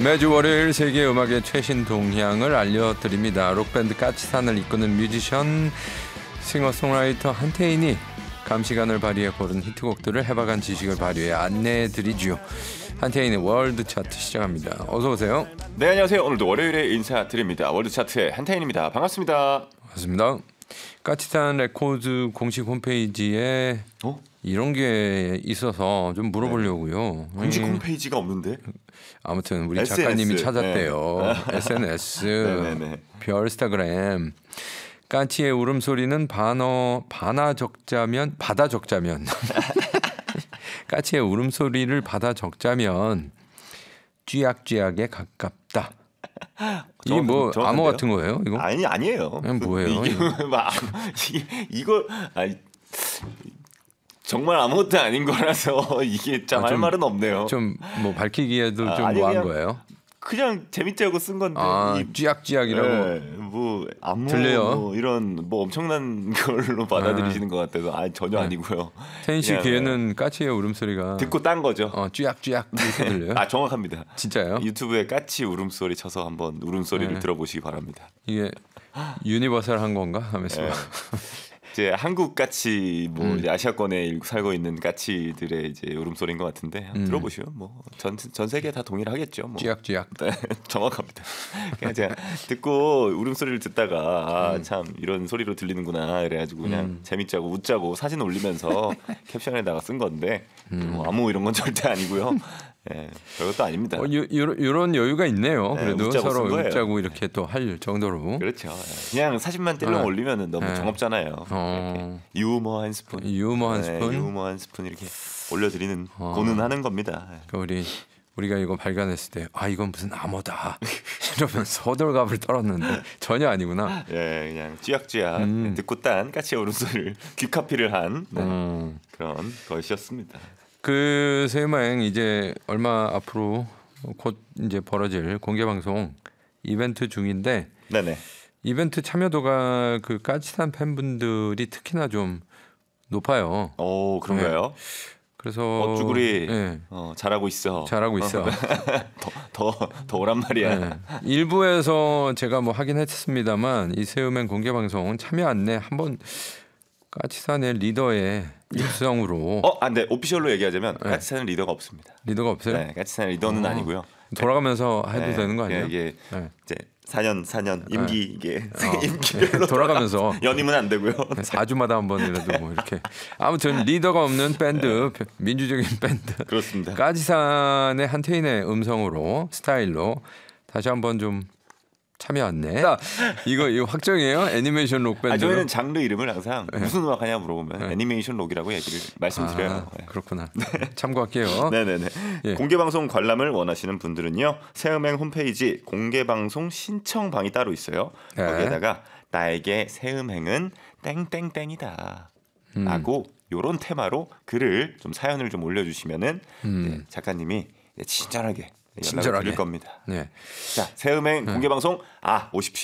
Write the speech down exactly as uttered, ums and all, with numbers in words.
매주 월요일 세계 음악의 최신 동향을 알려드립니다. 록밴드 까치산을 이끄는 뮤지션, 싱어송라이터 한태인이 감시관을 발휘해 고른 히트곡들을 해박한 지식을 발휘해 안내해드리죠. 한태인의 월드 차트 시작합니다. 어서 오세요. 네, 안녕하세요. 오늘도 월요일에 인사드립니다. 월드 차트의 한태인입니다. 반갑습니다. 반갑습니다. 까치산 레코드 공식 홈페이지에 어? 이런 게 있어서 좀 물어보려고요. 공식 음, 홈페이지가 없는데? 아무튼 우리 에스엔에스. 작가님이 찾았대요. 네. 에스엔에스, 네네네. 별스타그램. 까치의 울음소리는 반어 바나 적자면 바다 적자면 까치의 울음소리를 받아 적자면 쥐약쥐약에 가깝다. 이게 뭐 정확한데요? 암호 같은 거예요? 이거? 아니 아니에요. 이건 뭐예요? 이게 막 이게 이거 아니 정말 아무것도 아닌 거라서 이게 참 할 아, 말은 없네요. 좀 뭐 밝히기에도 아, 좀 아니, 뭐한 그냥 거예요? 그냥 재밌자고 쓴 건데. 아, 이, 쥐약쥐약이라고. 네, 뭐 안무 들려요? 뭐 이런 뭐 엄청난 걸로 받아들이시는 것 같아서 아 전혀 네. 아니고요. 태인 씨 그냥, 귀에는 까치의 울음소리가 듣고 딴 거죠. 어, 쥐약쥐약 이렇게 들려요? 아 정확합니다. 진짜요? 유튜브에 까치 울음소리 쳐서 한번 울음소리를 네. 들어보시기 바랍니다. 이게 유니버설한 건가 하면서. 네. 이제 한국 까치 뭐 음. 이제 아시아권에 살고 있는 까치들의 이제 울음소리인 것 같은데 한번 음. 들어보시면 뭐 전 전 세계 다 동일하겠죠. 뭐. 쥐약쥐약. 네, 정확합니다. 그냥 제가 듣고 울음소리를 듣다가 아, 참 이런 소리로 들리는구나 그래가지고 그냥 음. 재밌자고 웃자고 사진 올리면서 캡션에다가 쓴 건데 음. 뭐 아무 이런 건 절대 아니고요. 예, 별것도 아닙니다. 어, 요, 요, 요런 여유가 있네요. 네, 그래도 웃자고 서로 쓴 거예요. 웃자고 이렇게 또 할 정도로. 그렇죠. 예. 그냥 사진만 떼려 네. 올리면은 너무 네. 정없잖아요. 어. 유머 한 스푼, 유머 한 네, 스푼. 유머 한 스푼 이렇게 올려드리는 어. 고는하는 겁니다. 예. 그 우리 우리가 이거 발견했을 때 아 이건 무슨 암호다 이러면서 호들갑을 떨었는데 전혀 아니구나. 예, 그냥 쥐약쥐약 음. 듣고 딴 까치의 울음소리를 귀카피를 한 네, 음. 그런 것이었습니다. 그 세마행 이제 얼마 앞으로 곧 이제 벌어질 공개 방송 이벤트 중인데 네네. 이벤트 참여도가 그 까치산 팬분들이 특히나 좀 높아요. 오 그런가요? 그래서 어쭈구리 네, 어, 잘하고 있어. 잘하고 있어. 더더 더 오란 말이야. 네. 일부에서 제가 뭐 하긴 했습니다만 이 새음행 공개 방송 참여 안내 한번 까치산의 리더의 육성으로 어, 안돼 오피셜로 얘기하자면 네. 까치산은 리더가 없습니다. 리더가 없어요? 네, 까치산은 리더는 어. 아니고요. 돌아가면서 해도 네, 되는 거 아니에요? 이게 네. 이제 사 년 사 년 임기 이게 어. 임기별로 돌아가면서 연임은 안 되고요. 사 주마다 한 번이라도 뭐 이렇게 아무튼 리더가 없는 밴드 민주적인 밴드 그렇습니다. 까지산의 한태인의 음성으로 스타일로 다시 한번 좀 참여 안내. 아, 이거 이거 확정이에요? 애니메이션 록 밴드. 아, 저희는 장르 이름을 항상 무슨 음악 하냐 물어보면 네. 애니메이션 록이라고 얘기를 말씀드려요. 아, 네. 그렇구나. 참고할게요. 네네네. 예. 공개 방송 관람을 원하시는 분들은요, 새음행 홈페이지 공개 방송 신청방이 따로 있어요. 네. 거기에다가 나에게 새음행은 땡땡땡이다. 음. 라고 요런 테마로 글을 좀 사연을 좀 올려주시면은 음. 이제 작가님이 이제 친절하게 연락을 친절하게. 드릴 겁니다. 네. 자, 새음행 공개 방송 아 오십시오.